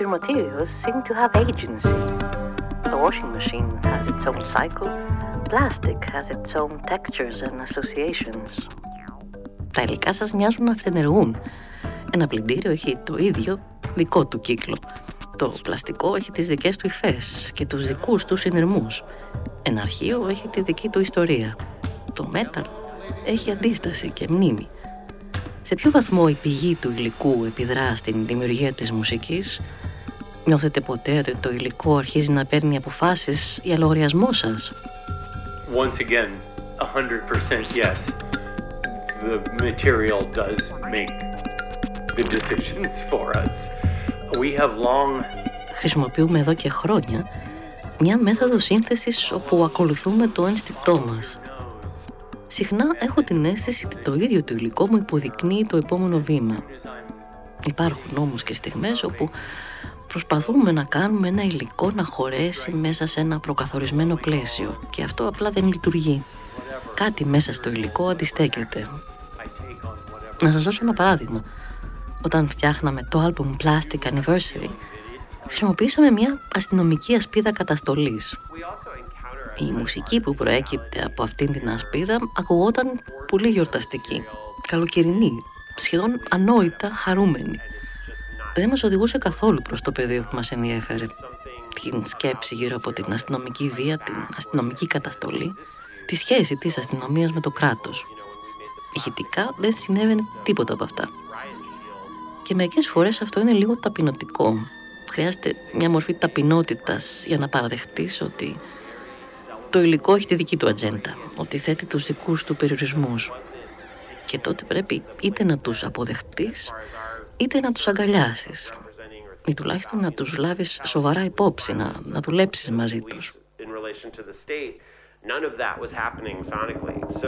your materials seem to have agency. The washing machine has its own cycle. Plastic has its own textures and associations. Τα υλικά σας μοιάζουν να αυτενεργούν. Ένα πλυντήριο έχει το ίδιο δικό του κύκλο. Το πλαστικό έχει τις δικές του υφές και τους δικούς του συνειρμούς. Ένα αρχείο έχει τη δική του ιστορία. Το metal έχει αντίσταση και μνήμη. Σε ποιο βαθμό η πηγή του υλικού επιδρά στην δημιουργία της μουσικής? Νιώθετε ποτέ ότι το υλικό αρχίζει να παίρνει αποφάσεις για λογαριασμό σας? Once again, 100% yes. The material does make the decisions for us. We have long... Χρησιμοποιούμε εδώ και χρόνια μια μέθοδο σύνθεσης όπου ακολουθούμε το ένστικτό μας. Συχνά έχω την αίσθηση ότι το ίδιο το υλικό μου υποδεικνύει το επόμενο βήμα. Υπάρχουν όμως και στιγμές όπου προσπαθούμε να κάνουμε ένα υλικό να χωρέσει μέσα σε ένα προκαθορισμένο πλαίσιο και αυτό απλά δεν λειτουργεί. Κάτι μέσα στο υλικό αντιστέκεται. Να σας δώσω ένα παράδειγμα. Όταν φτιάχναμε το άλμπουμ Plastic Anniversary, χρησιμοποιήσαμε μια αστυνομική ασπίδα καταστολής. Η μουσική που προέκυπτε από αυτήν την ασπίδα ακουγόταν πολύ γιορταστική, καλοκαιρινή, σχεδόν ανόητα χαρούμενη. Δεν μας οδηγούσε καθόλου προς το πεδίο που μας ενδιέφερε. Την σκέψη γύρω από την αστυνομική βία, την αστυνομική καταστολή, τη σχέση της αστυνομίας με το κράτος. Ηχητικά δεν συνέβαινε τίποτα από αυτά. Και μερικές φορές αυτό είναι λίγο ταπεινωτικό. Χρειάζεται μια μορφή ταπεινότητας για να παραδεχτείς ότι το υλικό έχει τη δική του ατζέντα, ότι θέτει τους δικούς του περιορισμούς. Και τότε πρέπει είτε να τους αποδεχτείς, είτε να τους αγκαλιάσεις. Ή τουλάχιστον να τους λάβεις σοβαρά υπόψη, να δουλέψεις μαζί τους.